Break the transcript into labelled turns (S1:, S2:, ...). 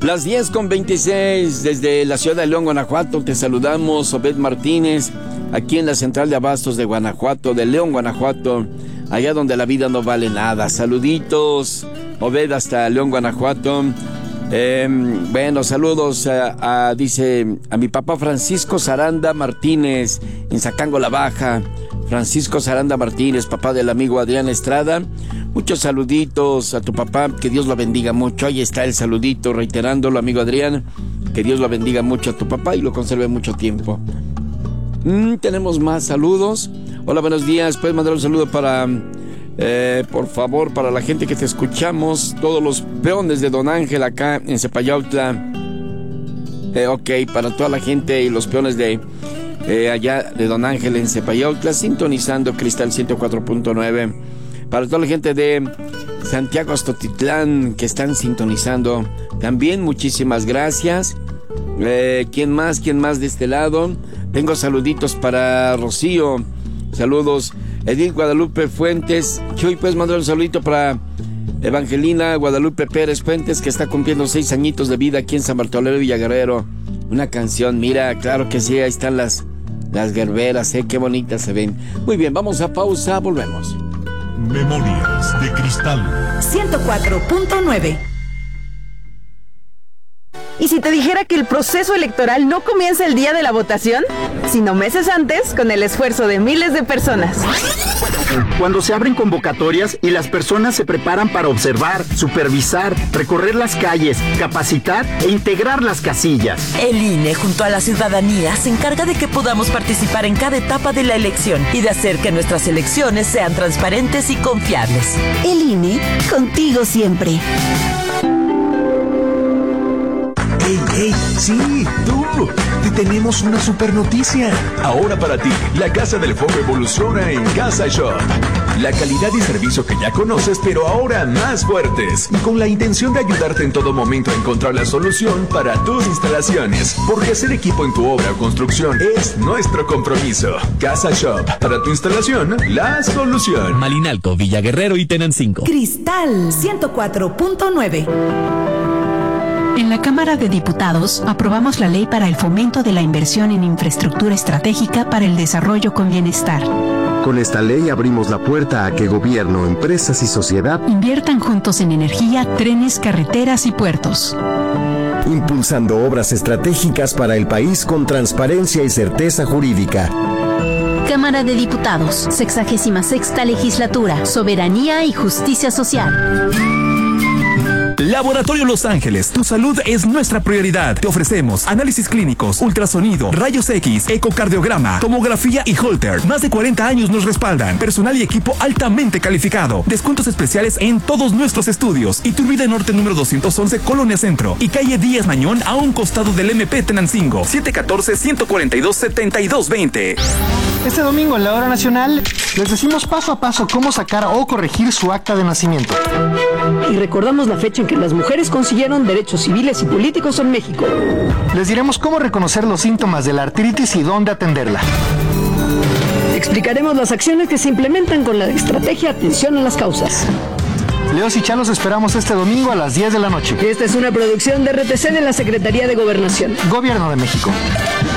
S1: Las 10:26 desde la ciudad de León, Guanajuato. Te saludamos, Obed Martínez, aquí en la central de abastos de Guanajuato, de León, Guanajuato, allá donde la vida no vale nada. Saluditos, Obed, hasta León, Guanajuato. Bueno, saludos dice a mi papá Francisco Saranda Martínez en Zacango la Baja. Francisco Saranda Martínez, papá del amigo Adrián Estrada. Muchos saluditos a tu papá, que Dios lo bendiga mucho. Ahí está el saludito, reiterándolo, amigo Adrián. Que Dios lo bendiga mucho a tu papá y lo conserve mucho tiempo. Tenemos más saludos. Hola, buenos días. Puedes mandar un saludo para, por favor, para la gente que te escuchamos, todos los peones de Don Ángel acá en Cepayautla. Ok, para toda la gente y los peones de allá de Don Ángel en Cepayautla, sintonizando Cristal 104.9. Para toda la gente de Santiago Astotitlán que están sintonizando, también muchísimas gracias. ¿Quién más de este lado? Tengo saluditos para Rocío. Saludos. Edith Guadalupe Fuentes. Chuy, puedes mandar un saludito para Evangelina Guadalupe Pérez Fuentes, que está cumpliendo 6 añitos de vida aquí en San Bartolomé Villaguerrero. Una canción, mira, claro que sí, ahí están las gerberas, qué bonitas se ven. Muy bien, vamos a pausa, volvemos.
S2: Memorias de Cristal
S3: 104.9. ¿Y si te dijera que el proceso electoral no comienza el día de la votación, sino meses antes, con el esfuerzo de miles de personas?
S4: Cuando se abren convocatorias y las personas se preparan para observar, supervisar, recorrer las calles, capacitar e integrar las casillas.
S5: El INE, junto a la ciudadanía, se encarga de que podamos participar en cada etapa de la elección y de hacer que nuestras elecciones sean transparentes y confiables.
S6: El INE, contigo siempre.
S7: ¡Ey! ¡Sí! ¡Tú! Te tenemos una super noticia. Ahora para ti, la Casa del Foco evoluciona en Casa Shop. La calidad y servicio que ya conoces, pero ahora más fuertes. Y con la intención de ayudarte en todo momento a encontrar la solución para tus instalaciones. Porque hacer equipo en tu obra o construcción es nuestro compromiso. Casa Shop. Para tu instalación, la solución.
S8: Malinalco, Villaguerrero y Tenancingo.
S3: Cristal 104.9.
S9: En la Cámara de Diputados aprobamos la ley para el fomento de la inversión en infraestructura estratégica para el desarrollo con bienestar.
S10: Con esta ley abrimos la puerta a que gobierno, empresas y sociedad
S9: inviertan juntos en energía, trenes, carreteras y puertos.
S10: Impulsando obras estratégicas para el país con transparencia y certeza jurídica.
S11: Cámara de Diputados, 66ª Legislatura, Soberanía y Justicia Social.
S8: Laboratorio Los Ángeles, tu salud es nuestra prioridad. Te ofrecemos análisis clínicos, ultrasonido, rayos X, ecocardiograma, tomografía y Holter. Más de 40 años nos respaldan. Personal y equipo altamente calificado. Descuentos especiales en todos nuestros estudios. Iturbide Norte número 211, Colonia Centro. Y calle Díaz Mañón, a un costado del MP Tenancingo. 714-142-7220.
S12: Este domingo en la Hora Nacional les decimos paso a paso cómo sacar o corregir su acta de nacimiento.
S13: Y recordamos la fecha en que las mujeres consiguieron derechos civiles y políticos en México.
S12: Les diremos cómo reconocer los síntomas de la artritis y dónde atenderla.
S13: Explicaremos las acciones que se implementan con la estrategia Atención a las Causas.
S12: Leos y Chalos esperamos este domingo a las 10 de la noche.
S13: Esta es una producción de RTC de la Secretaría de Gobernación.
S12: Gobierno de México.